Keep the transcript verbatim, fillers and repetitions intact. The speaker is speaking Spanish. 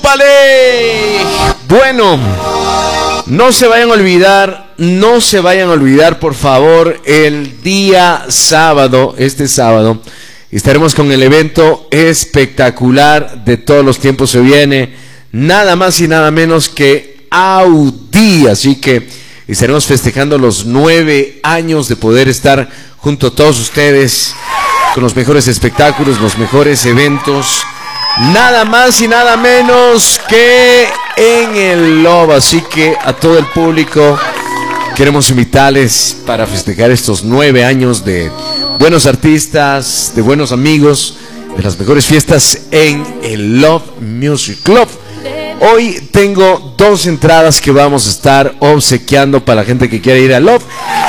súbale. Bueno, no se vayan a olvidar, no se vayan a olvidar, por favor, el día sábado, este sábado, estaremos con el evento espectacular de todos los tiempos. Se viene nada más y nada menos que Audi, así que estaremos festejando los nueve años de poder estar junto a todos ustedes con los mejores espectáculos, los mejores eventos, nada más y nada menos que en el Love. Así que a todo el público queremos invitarles para festejar estos nueve años de buenos artistas, de buenos amigos, de las mejores fiestas en el Love Music Club. Hoy tengo dos entradas que vamos a estar obsequiando para la gente que quiera ir al Love.